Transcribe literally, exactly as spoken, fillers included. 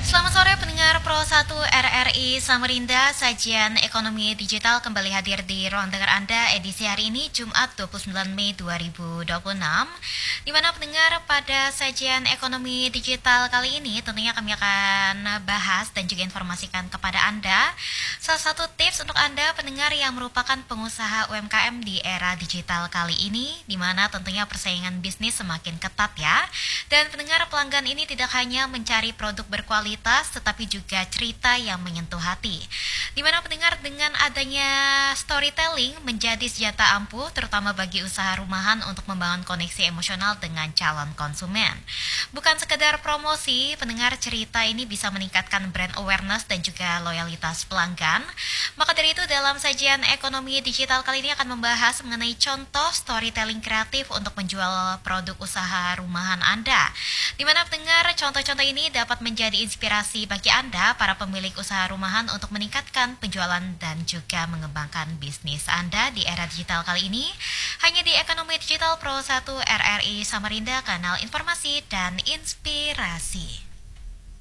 Selamat sore pendengar Pro satu R R I Samarinda. Sajian ekonomi digital kembali hadir di ruang dengar Anda edisi hari ini Jumat dua puluh sembilan Mei dua ribu dua puluh enam. Di mana pendengar pada sajian ekonomi digital kali ini tentunya kami akan bahas dan juga informasikan kepada Anda salah satu tips untuk Anda pendengar yang merupakan pengusaha U M K M di era digital kali ini, di mana tentunya persaingan bisnis semakin ketat ya. Dan pendengar, pelanggan ini tidak hanya mencari produk berkualitas, tetapi juga cerita yang menyentuh hati. Di mana pendengar, dengan adanya storytelling menjadi senjata ampuh, terutama bagi usaha rumahan untuk membangun koneksi emosional dengan calon konsumen. Bukan sekedar promosi, pendengar, cerita ini bisa meningkatkan brand awareness dan juga loyalitas pelanggan. Maka dari itu, dalam sajian ekonomi digital kali ini akan membahas mengenai contoh storytelling kreatif untuk menjual produk usaha rumahan Anda. Di mana pendengar, contoh-contoh ini dapat menjadi inspirasi bagi Anda, para pemilik usaha rumahan, untuk meningkatkan penjualan dan juga mengembangkan bisnis Anda di era digital kali ini. Hanya di Ekonomi Digital Pro satu R R I Samarinda, kanal informasi dan inspirasi.